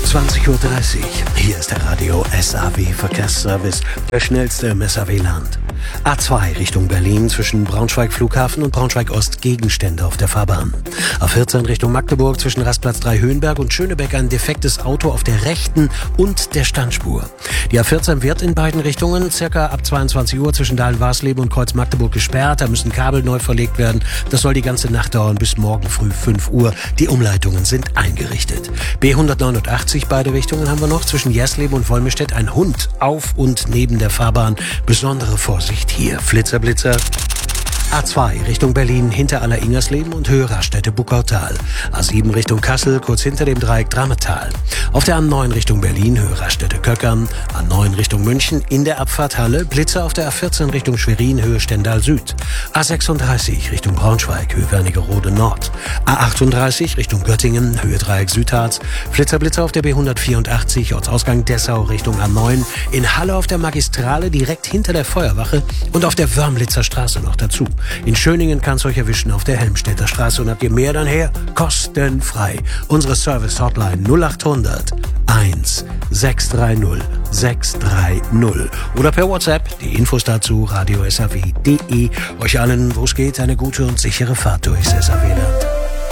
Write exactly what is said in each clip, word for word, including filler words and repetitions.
zwanzig Uhr dreißig. Hier ist der Radio S A W Verkehrsservice, der schnellste im S A W-Land. A zwei Richtung Berlin zwischen Braunschweig Flughafen und Braunschweig Ost Gegenstände auf der Fahrbahn. A vierzehn Richtung Magdeburg zwischen Rastplatz drei Höhenberg und Schönebeck ein defektes Auto auf der rechten und der Standspur. Die A vierzehn wird in beiden Richtungen circa ab zweiundzwanzig Uhr zwischen Dahlen-Warsleben und Kreuz Magdeburg gesperrt. Da müssen Kabel neu verlegt werden. Das soll die ganze Nacht dauern bis morgen früh fünf Uhr. Die Umleitungen sind eingerichtet. B hundertneunundachtzig beide Richtungen haben wir noch. Zwischen Jersleben und Wolmirstedt ein Hund auf und neben der Fahrbahn. Besondere Vorsicht hier. Flitzer, Blitzer. A zwei Richtung Berlin hinter Aller-Ingersleben und Höhe Raststätte Buckautal. A sieben Richtung Kassel kurz hinter dem Dreieck Drametal. Auf der A neun Richtung Berlin Höhe Raststätte Köckern. A neun Richtung München in der Abfahrt Halle. Blitzer auf der A vierzehn Richtung Schwerin Höhe Stendal Süd. A sechsunddreißig Richtung Braunschweig Höhe Wernigerode Nord. A achtunddreißig Richtung Göttingen Höhe Dreieck Südharz. Flitzer, Blitzer auf der B hundertvierundachtzig Ortsausgang Dessau Richtung A neun. In Halle auf der Magistrale direkt hinter der Feuerwache und auf der Wörmlitzer Straße noch dazu. In Schöningen kann es euch erwischen auf der Helmstedter Straße. Und habt ihr mehr, dann her, kostenfrei. Unsere Service-Hotline null achthundert eins sechs drei null sechs drei null. Oder per WhatsApp, die Infos dazu, radio s a w punkt d e. Euch allen, wo es geht, eine gute und sichere Fahrt durchs S A W-Land.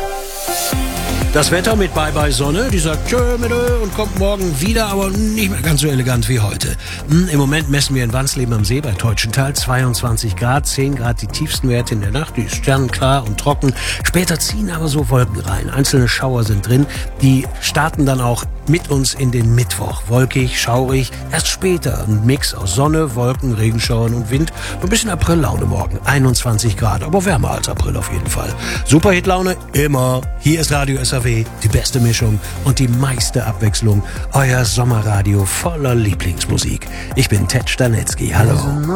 Das Wetter mit Bye-Bye Sonne, die sagt tschö mit ö und kommt morgen wieder, aber nicht mehr ganz so elegant wie heute. Hm, Im Moment messen wir in Wansleben am See bei Teutschenthal zweiundzwanzig Grad, zehn Grad die tiefsten Werte in der Nacht, die ist sternenklar und trocken. Später ziehen aber so Wolken rein, einzelne Schauer sind drin, die starten dann auch mit uns in den Mittwoch. Wolkig, schaurig, erst später ein Mix aus Sonne, Wolken, Regenschauern und Wind. Ein bisschen April-Laune morgen, einundzwanzig Grad, aber wärmer als April auf jeden Fall. Superhit-Laune immer. Hier ist Radio S A W, die beste Mischung und die meiste Abwechslung. Euer Sommerradio voller Lieblingsmusik. Ich bin Ted Stanetzky. Hallo.